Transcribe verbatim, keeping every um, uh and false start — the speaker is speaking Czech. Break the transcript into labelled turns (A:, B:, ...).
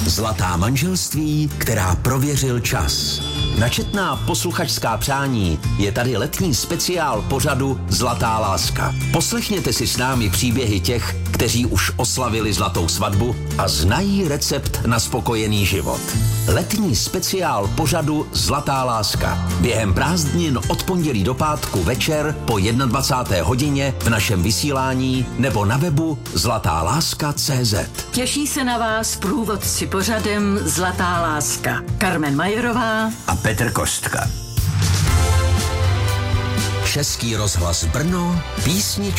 A: Zlatá manželství, která prověřil čas. Na četná posluchačská přání je tady letní speciál pořadu Zlatá láska. Poslechněte si s námi příběhy těch, kteří už oslavili zlatou svatbu a znají recept na spokojený život. Letní speciál pořadu Zlatá láska. Během prázdnin od pondělí do pátku večer po dvacáté jedné hodině v našem vysílání nebo na webu zlatá láska tečka cé zet.
B: Těší se na vás průvodci pořadem Zlatá láska. Carmen Majerová
A: a Petr Kostka. Český rozhlas Brno, písničky